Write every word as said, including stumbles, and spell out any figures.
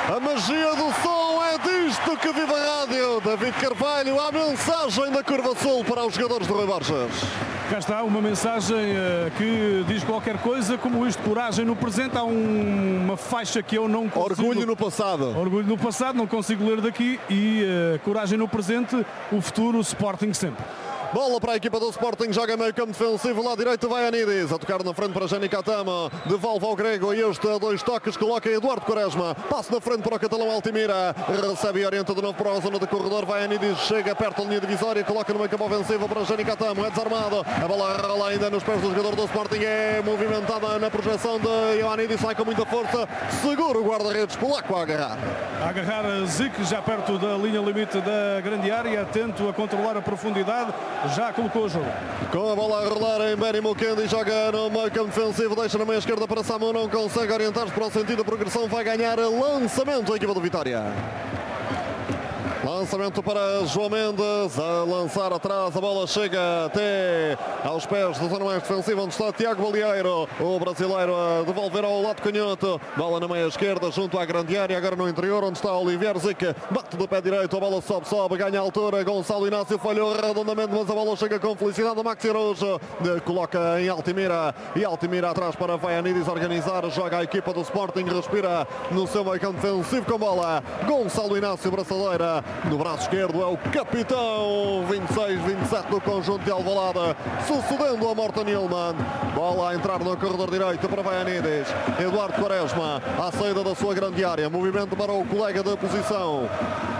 A magia do som é disto que vive a rádio. David Carvalho, a mensagem da Curva Sul para os jogadores do Rui Borges. Cá está uma mensagem uh, que diz qualquer coisa como isto: coragem no presente. Há um, uma faixa que eu não consigo... Orgulho no passado. Orgulho no passado, não consigo ler daqui. E uh, coragem no presente, o futuro, o Sporting sempre. Bola para a equipa do Sporting, joga meio campo defensivo, lá direito vai Anidis, a tocar na frente para Jani Catama, devolve ao grego e este a dois toques, coloca Eduardo Quaresma, passo na frente para o catalão Altimira, recebe e orienta de novo para a zona de corredor, vai Anidis, chega perto da linha divisória, coloca no meio campo ofensivo para Jani Catama, é desarmado, a bola rola ainda nos pés do jogador do Sporting, é movimentada na projeção de Ioannidis, sai com muita força, seguro o guarda-redes polaco a agarrar. A agarrar Zic, já perto da linha limite da grande área, atento a controlar a profundidade. Já colocou o jogo. Com a bola a rolar em Benny Mukendi, joga no meio campo defensivo, deixa na meia esquerda para Samu, não consegue orientar-se para o sentido da progressão, vai ganhar lançamento a equipa do Vitória. Lançamento para João Mendes, a lançar atrás, a bola chega até aos pés da zona mais defensiva, onde está Tiago Balieiro, o brasileiro a devolver ao lado canhoto, bola na meia esquerda, junto à grande área, agora no interior, onde está Olivier Zic, bate do pé direito, a bola sobe, sobe, ganha a altura, Gonçalo Inácio falhou redondamente, mas a bola chega com felicidade, Maxi Araújo coloca em Altimira, e Altimira atrás para Vaianidis organizar, joga a equipa do Sporting, respira no seu meio campo defensivo com bola, Gonçalo Inácio, braçadeira, no braço esquerdo é o capitão vinte e seis vinte e sete do conjunto de Alvalade, sucedendo a Morten Nilman. Bola a entrar no corredor direito para Vaianidis, Eduardo Quaresma à saída da sua grande área, movimento para o colega da posição.